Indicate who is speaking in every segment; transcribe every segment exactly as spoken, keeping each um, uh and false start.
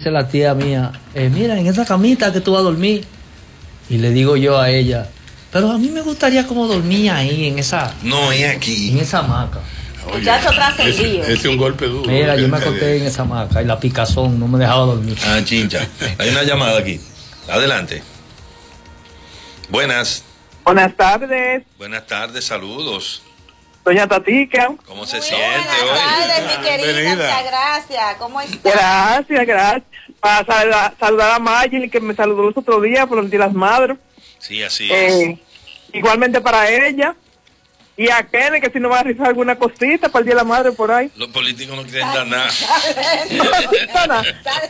Speaker 1: dice la tía mía, eh, mira, en esa camita que tú vas a dormir. Y le digo yo a ella, pero a mí me gustaría como dormir ahí, en esa...
Speaker 2: No, es aquí.
Speaker 1: En esa hamaca.
Speaker 3: Muchacho trascendido.
Speaker 4: Ese es un golpe duro.
Speaker 1: Mira, yo me acosté en esa hamaca y la picazón no me dejaba dormir.
Speaker 2: Ah, chincha. Hay una llamada aquí. Adelante. Buenas.
Speaker 5: Buenas tardes.
Speaker 2: Buenas tardes, saludos.
Speaker 5: Doña Tatica.
Speaker 2: ¿Cómo se
Speaker 3: Muy
Speaker 2: siente
Speaker 3: buenas
Speaker 2: hoy?
Speaker 3: tardes, mi querida.
Speaker 4: Bienvenida.
Speaker 3: Muchas gracias. ¿Cómo estás?
Speaker 5: Gracias, gracias. Para saludar, saludar a Maggie, que me saludó el otro día por el Día de las Madres.
Speaker 2: Sí, así es.
Speaker 5: Eh, igualmente para ella. Y a Kenny, que si no va a rifar alguna cosita para el Día de la Madre por ahí.
Speaker 2: Los políticos no quieren dar nada.
Speaker 5: Nada.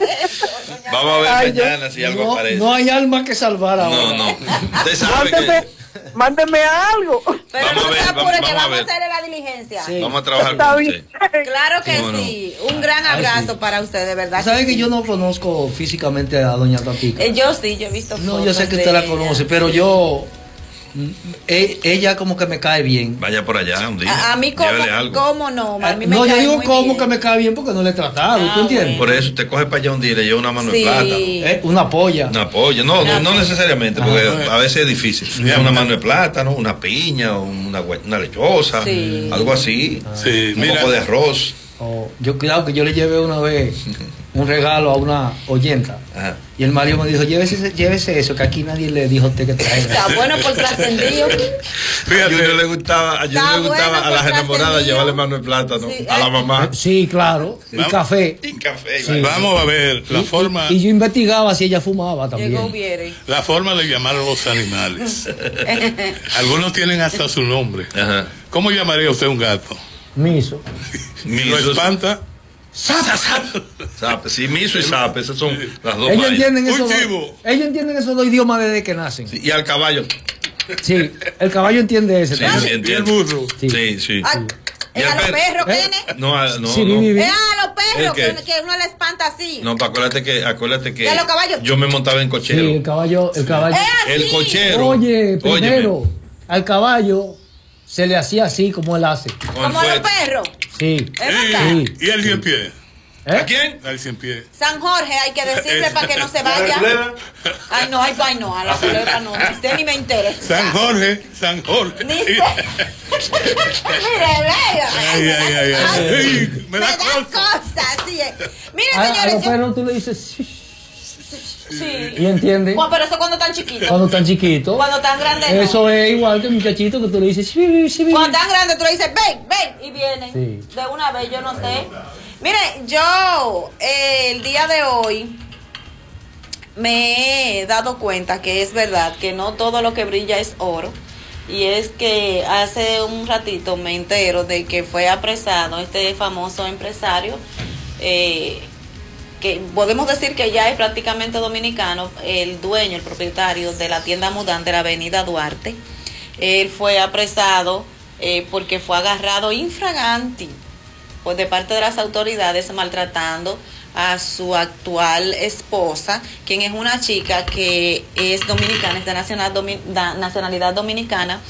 Speaker 2: Vamos a ver
Speaker 5: Ay,
Speaker 2: mañana
Speaker 5: yo-
Speaker 2: si algo
Speaker 1: No,
Speaker 2: aparece.
Speaker 1: no hay alma que salvar ahora.
Speaker 2: No, no. Usted sabe
Speaker 5: Mándeme,
Speaker 2: que
Speaker 5: mándeme algo.
Speaker 3: Pero
Speaker 2: Vamos
Speaker 3: no
Speaker 2: a ver,
Speaker 3: se apure,
Speaker 2: vamos-
Speaker 3: que
Speaker 2: vamos a
Speaker 3: vamos a
Speaker 2: ver.
Speaker 3: hacerle la diligencia.
Speaker 1: Sí.
Speaker 2: vamos a trabajar
Speaker 5: Está
Speaker 2: con
Speaker 5: bien.
Speaker 2: usted.
Speaker 3: Claro que
Speaker 2: ¿Cómo no?
Speaker 3: sí. Un gran
Speaker 1: Ay,
Speaker 3: abrazo
Speaker 1: sí.
Speaker 3: para usted, de verdad.
Speaker 1: ¿Sabe que
Speaker 3: sí.
Speaker 1: yo no conozco físicamente a doña Tatica?
Speaker 3: Eh, yo sí, yo he visto
Speaker 1: No,
Speaker 3: fotos
Speaker 1: yo sé que
Speaker 3: de
Speaker 1: usted la
Speaker 3: ella.
Speaker 1: conoce, pero yo... mm, e- ella como que me cae bien.
Speaker 2: Vaya por allá un día.
Speaker 3: A, a mí, ¿cómo,
Speaker 2: Llévele algo.
Speaker 3: ¿cómo no? A mí me
Speaker 1: No, yo
Speaker 3: cae
Speaker 1: digo
Speaker 3: muy
Speaker 1: como
Speaker 3: bien.
Speaker 1: que me cae bien porque no le he tratado,
Speaker 3: Ah,
Speaker 1: ¿tú entiendes?
Speaker 3: bueno.
Speaker 2: Por eso usted coge para allá un día y le lleva una mano
Speaker 3: Sí.
Speaker 2: de plátano.
Speaker 1: Eh, una polla.
Speaker 2: Una polla. No, no, no necesariamente, porque
Speaker 4: Ajá.
Speaker 2: a veces es difícil. Una mano de plátano, una piña, una, hue- una lechosa,
Speaker 3: Sí.
Speaker 2: algo así.
Speaker 4: Sí,
Speaker 2: Un
Speaker 4: mira.
Speaker 2: poco de arroz.
Speaker 1: Oh, yo cuidado que yo le llevé una vez un regalo a una oyenta
Speaker 2: Ajá.
Speaker 1: y el marido me dijo, llévese, llévese eso, que aquí nadie le dijo a usted que traiga.
Speaker 3: Está bueno por trascendido.
Speaker 2: A
Speaker 4: Fíjate,
Speaker 2: Junior le gustaba, a Junior
Speaker 3: Está
Speaker 2: le gustaba
Speaker 3: bueno,
Speaker 2: a las
Speaker 3: pues,
Speaker 2: enamoradas
Speaker 3: trascendido.
Speaker 2: llevarle mano de plátano
Speaker 3: Sí,
Speaker 2: a la
Speaker 3: ay.
Speaker 2: mamá.
Speaker 1: Sí, claro, y
Speaker 4: Vamos.
Speaker 1: café.
Speaker 2: Y café.
Speaker 1: Sí.
Speaker 4: vamos a ver la
Speaker 1: Y-
Speaker 4: forma,
Speaker 1: Y, y yo investigaba si ella fumaba también.
Speaker 3: Llegó Viere.
Speaker 4: la forma de llamar a los animales. Algunos tienen hasta su nombre.
Speaker 2: Ajá.
Speaker 4: ¿Cómo llamaría usted un gato?
Speaker 1: Miso.
Speaker 4: ¿Lo
Speaker 2: Miso,
Speaker 4: espanta?
Speaker 2: sape, sí, miso y sape, esas son las dos
Speaker 1: Ellos
Speaker 2: mayas.
Speaker 1: entienden
Speaker 4: Un
Speaker 1: esos dos,
Speaker 4: chivo.
Speaker 1: ellos entienden esos dos idiomas desde que nacen.
Speaker 2: Sí, y al caballo.
Speaker 1: Sí, el caballo entiende ese
Speaker 2: Sí,
Speaker 1: también.
Speaker 2: sí,
Speaker 4: ¿Y el
Speaker 2: entiendo.
Speaker 4: burro?
Speaker 1: Sí.
Speaker 2: Sí, sí.
Speaker 3: Ah,
Speaker 2: Y
Speaker 3: ¿es
Speaker 2: el
Speaker 3: a los
Speaker 2: perro?
Speaker 3: perros,
Speaker 1: ¿Eh?
Speaker 3: Kene?
Speaker 2: No, a- no,
Speaker 1: Sí,
Speaker 2: no.
Speaker 1: vi, vi, vi.
Speaker 3: Es a los perros,
Speaker 2: ¿El qué?
Speaker 3: que, que uno le espanta así.
Speaker 2: No, pero acuérdate que, acuérdate que
Speaker 3: ¿Y a los caballos?
Speaker 2: yo me montaba en
Speaker 1: Sí,
Speaker 2: cochero.
Speaker 1: el caballo, el caballo.
Speaker 3: Es así.
Speaker 2: El cochero.
Speaker 1: Oye,
Speaker 2: óyeme,
Speaker 1: primero, al caballo se le hacía así como él hace.
Speaker 2: con el
Speaker 3: Como los
Speaker 2: fuete.
Speaker 3: perros.
Speaker 1: Sí.
Speaker 3: Es verdad.
Speaker 1: Sí.
Speaker 4: ¿Y el cien pies?
Speaker 1: ¿Eh?
Speaker 2: ¿A quién?
Speaker 4: El cien pies.
Speaker 3: San Jorge, hay que decirle para que no se vaya. Ay, no, ay, ay, no, a la culebra no. Ni usted ni me interesa.
Speaker 4: San Jorge, San Jorge.
Speaker 3: Ni se... Mire, vea.
Speaker 4: Ay, ay, ay, ay. Ey, me da cosa.
Speaker 3: cosas, sí. es. Mire,
Speaker 1: A, a
Speaker 3: señores,
Speaker 1: los
Speaker 3: yo...
Speaker 1: perros tú le dices sí,
Speaker 3: Sí.
Speaker 1: y entiende.
Speaker 3: Bueno, pero eso cuando están chiquitos.
Speaker 1: Cuando están chiquitos.
Speaker 3: Cuando están grandes, no.
Speaker 1: Eso es igual que el muchachito que tú le dices sí, sí, sí.
Speaker 3: Cuando están grandes, tú le dices, ven, ven, y vienen.
Speaker 1: Sí.
Speaker 3: De una vez, yo no sé. Mire, yo eh, el día de hoy me he dado cuenta que es verdad que no todo lo que brilla es oro. Y es que hace un ratito me entero de que fue apresado este famoso empresario, eh, que podemos decir que ya es prácticamente dominicano, el dueño, el propietario de la tienda Mudán de la avenida Duarte. Él fue apresado eh, porque fue agarrado infraganti pues de parte de las autoridades maltratando a su actual esposa, quien es una chica que es dominicana, es de nacional, domi, da, nacionalidad dominicana.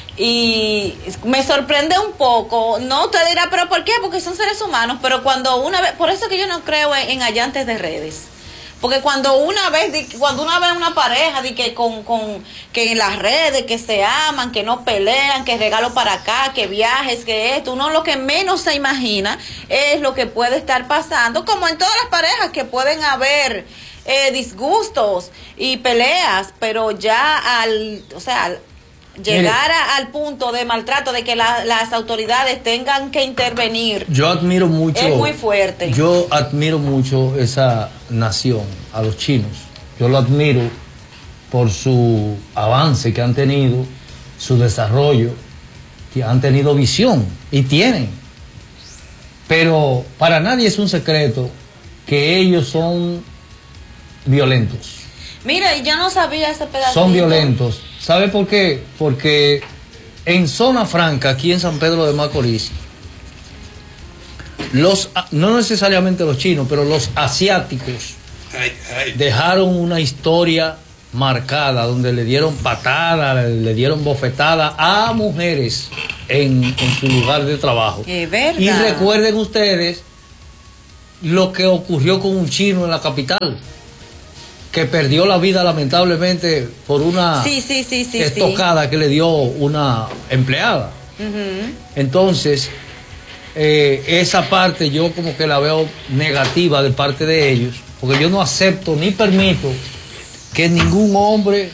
Speaker 3: Y me sorprende un poco, no usted dirá, pero ¿por qué? Porque son seres humanos, pero cuando una vez, por eso que yo no creo en, en allantes de redes. Porque cuando una vez, cuando una vez una pareja de que con, con que en las redes, que se aman, que no pelean, que regalo para acá, que viajes, que esto, uno lo que menos se imagina es lo que puede estar pasando, como en todas las parejas que pueden haber eh, disgustos y peleas, pero ya al, o sea, al llegar a, al punto de maltrato, de que la, las autoridades tengan que intervenir.
Speaker 1: Yo admiro mucho.
Speaker 3: Es muy fuerte.
Speaker 1: Yo admiro mucho esa nación, a los chinos. Yo lo admiro por su avance que han tenido, su desarrollo, que han tenido visión y tienen. Pero para nadie es un secreto que ellos son violentos.
Speaker 3: Mira, yo no sabía ese pedacito.
Speaker 1: Son violentos. ¿Sabe por qué? Porque en zona franca, aquí en San Pedro de Macorís, los, no necesariamente los chinos, pero los asiáticos
Speaker 4: Ay, ay.
Speaker 1: dejaron una historia marcada donde le dieron patada, le dieron bofetada a mujeres en, en su lugar de trabajo.
Speaker 3: Es verdad.
Speaker 1: Y recuerden ustedes lo que ocurrió con un chino en la capital, que perdió la vida lamentablemente por una
Speaker 3: sí, sí, sí, sí,
Speaker 1: estocada
Speaker 3: sí.
Speaker 1: que le dio una empleada.
Speaker 3: Uh-huh.
Speaker 1: Entonces, eh, esa parte yo como que la veo negativa de parte de ellos, porque yo no acepto ni permito que ningún hombre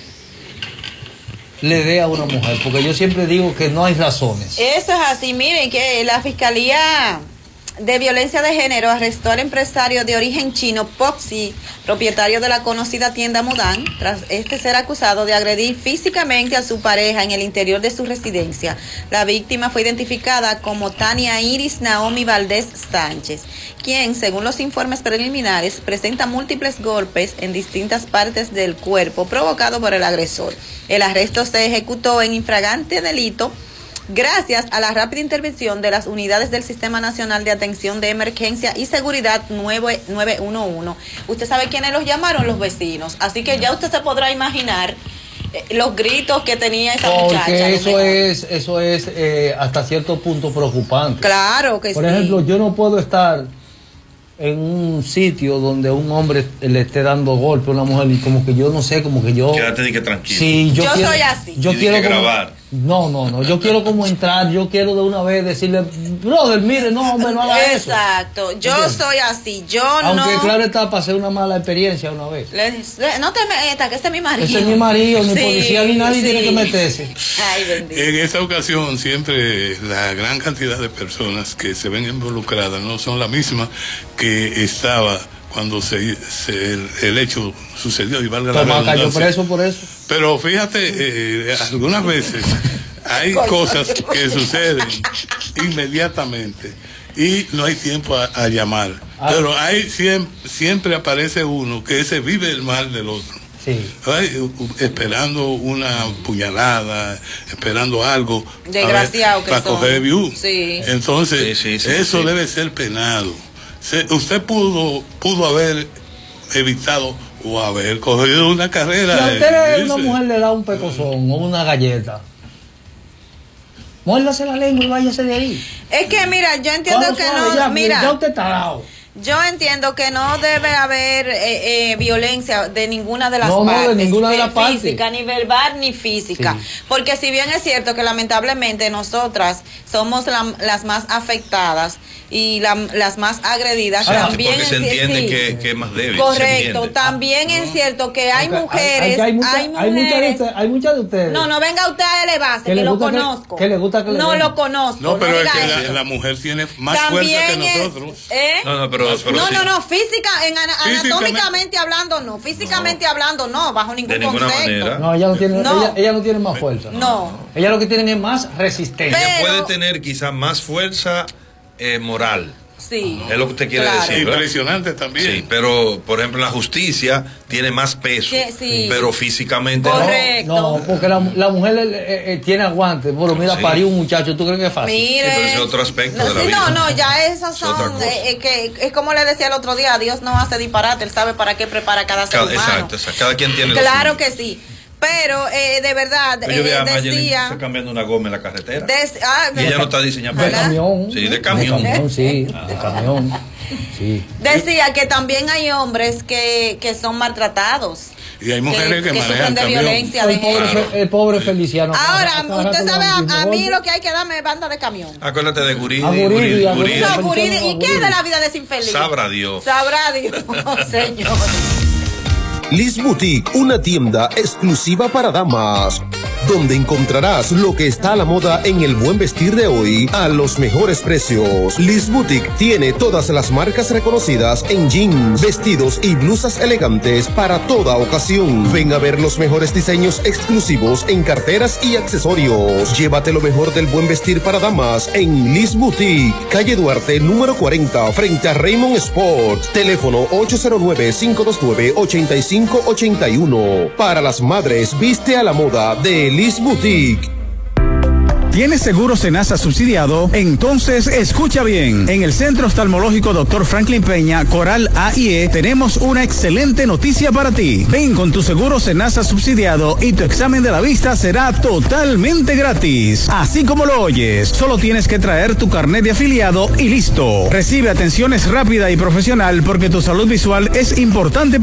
Speaker 1: le dé a una mujer, porque yo siempre digo que no hay razones.
Speaker 3: Eso es así. Miren que la Fiscalía de Violencia de Género arrestó al empresario de origen chino Popsi, propietario de la conocida tienda Mudan, tras este ser acusado de agredir físicamente a su pareja en el interior de su residencia. La víctima fue identificada como Tania Iris Naomi Valdés Sánchez, quien, según los informes preliminares, presenta múltiples golpes en distintas partes del cuerpo provocados por el agresor. El arresto se ejecutó en infragante delito gracias a la rápida intervención de las unidades del Sistema Nacional de Atención de Emergencia y Seguridad nueve uno uno. Usted sabe quiénes los llamaron, los vecinos. Así que ya usted se podrá imaginar eh, los gritos que tenía esa
Speaker 1: Porque
Speaker 3: muchacha.
Speaker 1: Porque eso es, eso es eh, hasta cierto punto preocupante.
Speaker 3: Claro que sí.
Speaker 1: Por ejemplo, yo no puedo estar en un sitio donde un hombre le esté dando golpe a una mujer y como que yo no sé, como que yo...
Speaker 2: Quédate de que tranquilo.
Speaker 1: Sí, yo,
Speaker 3: yo
Speaker 1: quiero,
Speaker 3: soy así.
Speaker 1: Yo
Speaker 2: y
Speaker 1: quiero
Speaker 2: que
Speaker 1: como,
Speaker 2: grabar.
Speaker 1: No, no, no. Yo quiero como entrar, yo quiero de una vez decirle, brother, mire, no, hombre, no haga eso.
Speaker 3: Exacto. Yo
Speaker 1: ¿Entiendes?
Speaker 3: soy así. Yo
Speaker 1: Aunque
Speaker 3: no...
Speaker 1: claro está, pasé una mala experiencia una vez.
Speaker 3: Le, le, no te metas, que este es mi marido.
Speaker 1: Ese es mi marido, ni
Speaker 3: Sí,
Speaker 1: policía ni nadie
Speaker 3: sí.
Speaker 1: tiene que meterse.
Speaker 3: Ay, bendito.
Speaker 4: En esa ocasión siempre la gran cantidad de personas que se ven involucradas no son la misma que estaba cuando se, se el, el hecho sucedió, y valga la
Speaker 1: Toma, cayó
Speaker 4: redundancia.
Speaker 1: preso por eso.
Speaker 4: Pero fíjate, eh, algunas veces hay cosas que suceden inmediatamente y no hay tiempo a, a llamar. Ah. Pero hay siempre, siempre aparece uno que ese vive el mal del otro.
Speaker 1: Sí.
Speaker 4: Ay, esperando una puñalada, esperando algo
Speaker 3: desgraciado
Speaker 4: para coger view.
Speaker 3: Sí.
Speaker 4: Entonces,
Speaker 2: sí, sí, sí,
Speaker 4: eso
Speaker 2: sí.
Speaker 4: debe ser penado. Se, usted pudo pudo haber evitado o haber cogido una carrera.
Speaker 1: Si a usted
Speaker 4: eh,
Speaker 1: una mujer le da un pecozón o una galleta, muérdase la lengua y váyase de ahí.
Speaker 3: Es que mira, yo entiendo que no,
Speaker 1: ya,
Speaker 3: mira,
Speaker 1: ya usted está dado.
Speaker 3: Yo entiendo que no debe haber eh, eh, violencia de ninguna de las
Speaker 1: no,
Speaker 3: partes.
Speaker 1: No, de ninguna de las partes.
Speaker 3: Física, ni verbal, ni física. Sí. Porque si bien es cierto que lamentablemente nosotras somos la, las más afectadas y la, las más agredidas,
Speaker 2: ah,
Speaker 3: también
Speaker 2: porque
Speaker 3: es,
Speaker 2: se entiende
Speaker 3: sí.
Speaker 2: que, que es más débil.
Speaker 3: Correcto, también ah, es cierto que hay
Speaker 1: okay,
Speaker 3: mujeres,
Speaker 1: hay, hay, mucha,
Speaker 3: hay mujeres.
Speaker 1: Hay muchas de ustedes, hay muchas de ustedes.
Speaker 3: No, no venga usted a elevarse, que, que lo conozco.
Speaker 1: Que, que le gusta que le
Speaker 3: no
Speaker 1: den.
Speaker 3: lo conozco.
Speaker 4: No, pero
Speaker 3: no
Speaker 4: es que
Speaker 3: eso.
Speaker 4: la, la mujer tiene más
Speaker 3: también
Speaker 4: fuerza que
Speaker 3: es,
Speaker 4: nosotros.
Speaker 3: ¿eh?
Speaker 2: No, no, pero, pero
Speaker 3: no,
Speaker 2: sí.
Speaker 3: no, no, física, en ana,
Speaker 4: Físicamente.
Speaker 3: anatómicamente hablando no, físicamente no. hablando no, bajo ningún
Speaker 2: de ninguna
Speaker 3: concepto.
Speaker 2: manera.
Speaker 1: No, ella no tiene,
Speaker 3: no.
Speaker 1: Ella, ella no tiene más fuerza.
Speaker 3: No. no.
Speaker 1: Ella lo que tiene es más resistencia.
Speaker 2: Ella
Speaker 3: Pero,
Speaker 2: puede tener quizás más fuerza eh, moral.
Speaker 3: Sí.
Speaker 2: Es lo que usted quiere
Speaker 3: claro.
Speaker 2: decir. ¿verdad?
Speaker 4: Impresionante también.
Speaker 2: Sí, pero por ejemplo la justicia tiene más peso,
Speaker 3: sí, sí.
Speaker 2: pero físicamente
Speaker 3: correcto.
Speaker 1: No, no porque la, la mujer eh, eh, tiene aguante. Bueno, mira, sí. parió un muchacho, ¿tú crees que es fácil?
Speaker 3: Mire.
Speaker 2: Sí, pero ese es otro aspecto
Speaker 3: no,
Speaker 2: de la
Speaker 3: sí,
Speaker 2: vida.
Speaker 3: No, no, ya esas son,
Speaker 2: es,
Speaker 3: eh, que es como le decía el otro día, Dios no hace disparate, Él sabe para qué prepara cada ser
Speaker 2: cada,
Speaker 3: humano.
Speaker 2: Exacto, exacto, cada quien tiene
Speaker 3: claro
Speaker 2: lo
Speaker 3: que sí. Pero eh, de verdad,
Speaker 2: yo vi
Speaker 3: eh,
Speaker 2: a
Speaker 3: decía...
Speaker 2: está cambiando una goma en la carretera.
Speaker 3: Des, ah,
Speaker 2: y ella no está diseñada
Speaker 1: para de camión.
Speaker 2: Sí, de camión.
Speaker 1: De camión, sí, ah. de camión. Sí.
Speaker 3: Decía que también hay hombres que, que son maltratados.
Speaker 4: Y hay mujeres que, que, que manejan
Speaker 3: de
Speaker 4: camión.
Speaker 3: violencia de
Speaker 1: el, pobre,
Speaker 3: género.
Speaker 1: el pobre Feliciano.
Speaker 3: Ahora, acá, acá, usted sabe, a, a mí lo que hay que darme es banda de camión.
Speaker 2: Acuérdate de Guridi.
Speaker 1: A Guridi,
Speaker 2: Guridi,
Speaker 1: a
Speaker 2: Guridi.
Speaker 3: No, Guridi. ¿Y qué es de la vida de ese infeliz?
Speaker 2: Sabrá Dios.
Speaker 3: Sabrá Dios, señor.
Speaker 6: Liz Boutique, una tienda exclusiva para damas, donde encontrarás lo que está a la moda en el buen vestir de hoy a los mejores precios. Liz Boutique tiene todas las marcas reconocidas en jeans, vestidos y blusas elegantes para toda ocasión. Ven a ver los mejores diseños exclusivos en carteras y accesorios. Llévate lo mejor del buen vestir para damas en Liz Boutique, calle Duarte, número cuarenta, frente a Raymond Sport. Teléfono ocho cero nueve, cinco dos nueve, ocho cinco ocho uno. Para las madres, viste a la moda de Liz Boutique.
Speaker 7: ¿Tienes seguro Senasa subsidiado? Entonces escucha bien. En el Centro Oftalmológico doctor Franklin Peña, Coral A y E, tenemos una excelente noticia para ti. Ven con tu seguro Senasa subsidiado y tu examen de la vista será totalmente gratis. Así como lo oyes, solo tienes que traer tu carnet de afiliado y listo. Recibe atenciones rápida y profesional porque tu salud visual es importante